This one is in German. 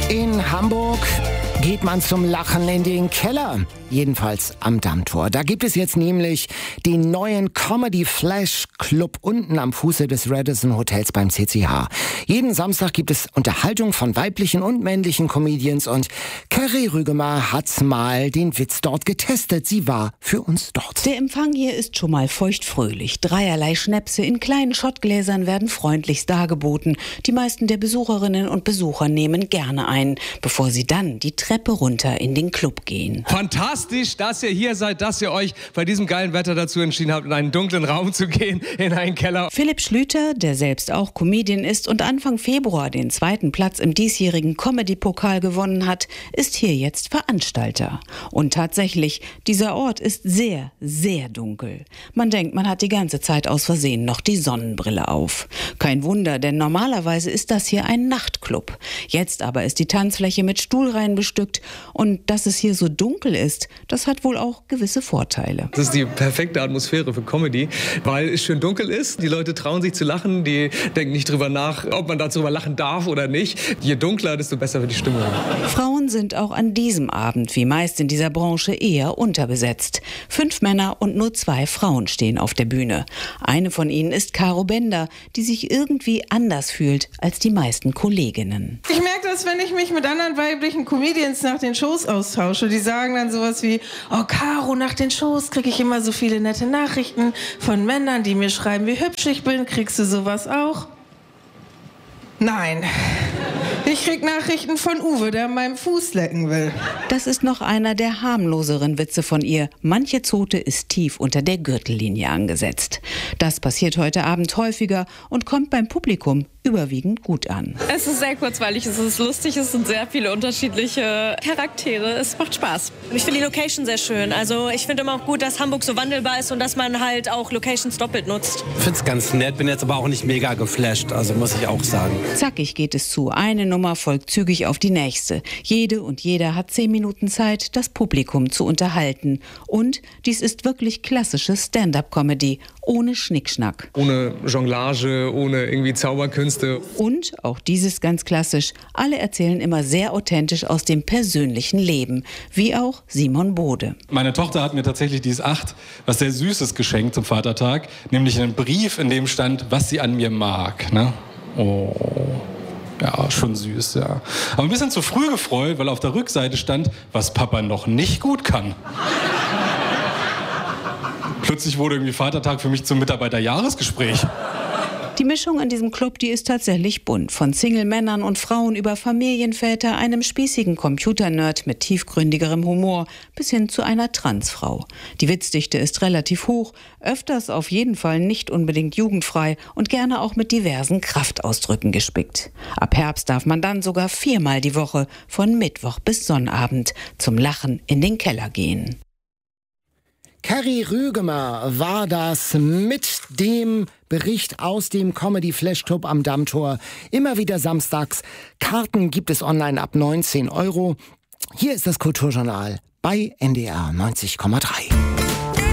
In Hamburg geht man zum Lachen in den Keller. Jedenfalls am Dammtor. Da gibt es jetzt nämlich den neuen Comedy Flash Club unten am Fuße des Radisson Hotels beim CCH. Jeden Samstag gibt es Unterhaltung von weiblichen und männlichen Comedians und Carrie Rügemar hat mal den Witz dort getestet. Sie war für uns dort. Der Empfang hier ist schon mal feuchtfröhlich. Dreierlei Schnäpse in kleinen Schottgläsern werden freundlichst dargeboten. Die meisten der Besucherinnen und Besucher nehmen gerne ein, bevor sie dann die Treppe runter in den Club gehen. Fantastisch, dass ihr hier seid, dass ihr euch bei diesem geilen Wetter dazu entschieden habt, in einen dunklen Raum zu gehen, in einen Keller. Philipp Schlüter, der selbst auch Comedian ist und Anfang Februar den 2. Platz im diesjährigen Comedy-Pokal gewonnen hat, ist hier jetzt Veranstalter. Und tatsächlich, dieser Ort ist sehr, sehr dunkel. Man denkt, man hat die ganze Zeit aus Versehen noch die Sonnenbrille auf. Kein Wunder, denn normalerweise ist das hier ein Nachtclub. Jetzt aber ist die Tanzfläche mit Stuhlreihen bestückt und dass es hier so dunkel ist, das hat wohl auch gewisse Vorteile. Das ist die perfekte Atmosphäre für Comedy, weil es schön dunkel ist. Die Leute trauen sich zu lachen, die denken nicht drüber nach, ob man darüber lachen darf oder nicht. Je dunkler, desto besser wird die Stimmung. Frauen sind auch an diesem Abend, wie meist in dieser Branche, eher unterbesetzt. 5 Männer und nur 2 Frauen stehen auf der Bühne. Eine von ihnen ist Caro Bender, die sich irgendwie anders fühlt als die meisten Kolleginnen. Ich merke das, wenn ich mich mit anderen weiblichen Comedians nach den Shows austausche. Die sagen dann sowas wie, oh Caro, nach den Shows kriege ich immer so viele nette Nachrichten von Männern, die mir schreiben, wie hübsch ich bin. Kriegst du sowas auch? Nein. Ich krieg Nachrichten von Uwe, der an meinem Fuß lecken will. Das ist noch einer der harmloseren Witze von ihr. Manche Zote ist tief unter der Gürtellinie angesetzt. Das passiert heute Abend häufiger und kommt beim Publikum überwiegend gut an. Es ist sehr kurzweilig, es ist lustig, es sind sehr viele unterschiedliche Charaktere, es macht Spaß. Ich finde die Location sehr schön. Also ich finde immer auch gut, dass Hamburg so wandelbar ist und dass man halt auch Locations doppelt nutzt. Ich finde es ganz nett, bin jetzt aber auch nicht mega geflasht, also muss ich auch sagen. Zackig geht es zu. Eine Nummer folgt zügig auf die nächste. Jede und jeder hat 10 Minuten Zeit, das Publikum zu unterhalten. Und dies ist wirklich klassische Stand-up-Comedy, ohne Schnickschnack. Ohne Jonglage, ohne irgendwie Zauberkünste. Und, auch dieses ganz klassisch, alle erzählen immer sehr authentisch aus dem persönlichen Leben, wie auch Simon Bode. Meine Tochter hat mir tatsächlich, die ist 8, was sehr Süßes geschenkt zum Vatertag, nämlich einen Brief, in dem stand, was sie an mir mag. Ne? Oh, ja, schon süß, ja. Aber ein bisschen zu früh gefreut, weil auf der Rückseite stand, was Papa noch nicht gut kann. Plötzlich wurde irgendwie Vatertag für mich zum Mitarbeiterjahresgespräch. Die Mischung in diesem Club, die ist tatsächlich bunt. Von Single-Männern und Frauen über Familienväter, einem spießigen Computernerd mit tiefgründigerem Humor bis hin zu einer Transfrau. Die Witzdichte ist relativ hoch, öfters auf jeden Fall nicht unbedingt jugendfrei und gerne auch mit diversen Kraftausdrücken gespickt. Ab Herbst darf man dann sogar 4-mal die Woche von Mittwoch bis Sonnabend zum Lachen in den Keller gehen. Carrie Rügemar war das mit dem Bericht aus dem Comedy Flash Club am Dammtor. Immer wieder samstags. Karten gibt es online ab 19 €. Hier ist das Kulturjournal bei NDR 90,3.